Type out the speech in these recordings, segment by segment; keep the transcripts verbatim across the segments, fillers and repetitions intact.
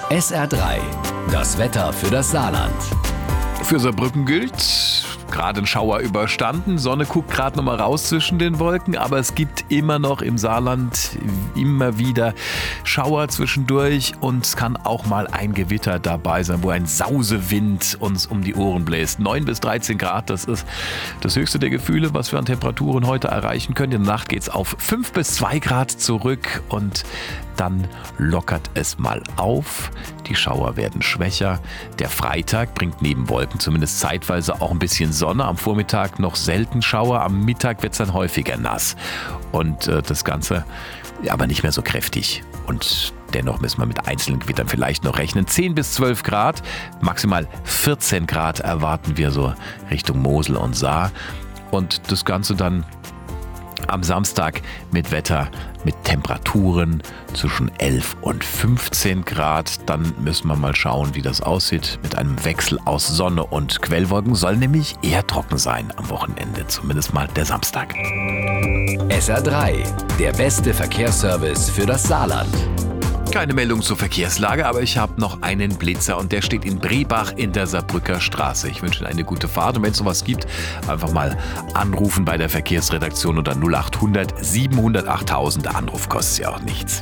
S R drei, das Wetter für das Saarland. Für Saarbrücken gilt, gerade ein Schauer überstanden, Sonne guckt gerade noch mal raus zwischen den Wolken, aber es gibt immer noch im Saarland immer wieder Schauer zwischendurch und es kann auch mal ein Gewitter dabei sein, wo ein Sausewind uns um die Ohren bläst. neun bis dreizehn Grad, das ist das höchste der Gefühle, was wir an Temperaturen heute erreichen können. In der Nacht geht es auf fünf bis zwei Grad zurück und dann lockert es mal auf. Die Schauer werden schwächer. Der Freitag bringt neben Wolken zumindest zeitweise auch ein bisschen Sonne. Am Vormittag noch selten Schauer. Am Mittag wird es dann häufiger nass. Und äh, das Ganze ja, aber nicht mehr so kräftig. Und dennoch müssen wir mit einzelnen Gewittern vielleicht noch rechnen. zehn bis zwölf Grad, maximal vierzehn Grad erwarten wir so Richtung Mosel und Saar. Und das Ganze dann am Samstag mit Wetter, mit Temperaturen zwischen elf und fünfzehn Grad. Dann müssen wir mal schauen, wie das aussieht. Mit einem Wechsel aus Sonne und Quellwolken soll nämlich eher trocken sein am Wochenende. Zumindest mal der Samstag. S R drei, der beste Verkehrsservice für das Saarland. Keine Meldung zur Verkehrslage, aber ich habe noch einen Blitzer und der steht in Brebach in der Saarbrücker Straße. Ich wünsche Ihnen eine gute Fahrt und wenn es sowas gibt, einfach mal anrufen bei der Verkehrsredaktion unter null acht hundert siebenhundert achttausend. Der Anruf kostet ja auch nichts.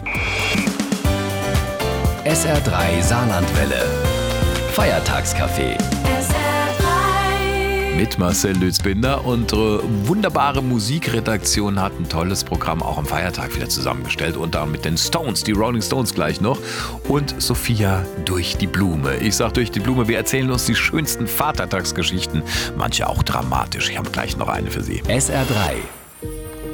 S R drei Saarlandwelle. Feiertagscafé. Mit Marcel Lützbinder. Unsere wunderbare Musikredaktion hat ein tolles Programm auch am Feiertag wieder zusammengestellt. Unter anderem mit den Stones, die Rolling Stones gleich noch. Und Sophia durch die Blume. Ich sag durch die Blume, wir erzählen uns die schönsten Vatertagsgeschichten. Manche auch dramatisch. Ich habe gleich noch eine für Sie. S R drei.